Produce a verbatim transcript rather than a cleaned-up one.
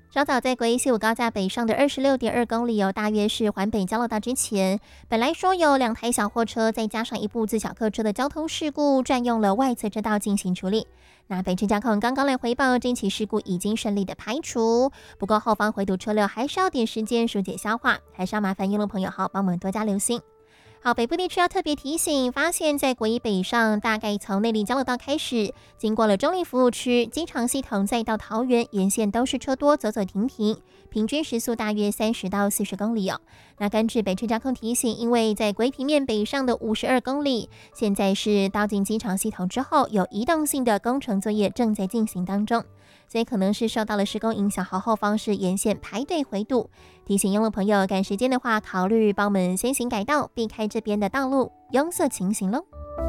稍早在国一西五高架北上的二十六点二公里哦，大约是环北交流道之前，本来说有两台小货车，再加上一部自小客车的交通事故，占用了外侧车道进行处理。那北车交控刚刚来回报，这起事故已经顺利的排除，不过后方回堵车流还是要点时间疏解消化，还是要麻烦用路朋友好帮我们多加留心。好，北部地区要特别提醒，发现在国一北上，大概从内坜交流道开始，经过了中立服务区、机场系统，再到桃园沿线都是车多，走走停停，平均时速大约三十到四十公里哦。那根据北车交控提醒，因为在国一平面北上的五十二公里，现在是到进机场系统之后，有移动性的工程作业正在进行当中。所以可能是受到了施工影响，好后方是沿线排队回堵，提醒用路朋友赶时间的话，考虑帮我们先行改道，避开这边的道路拥塞情形喽。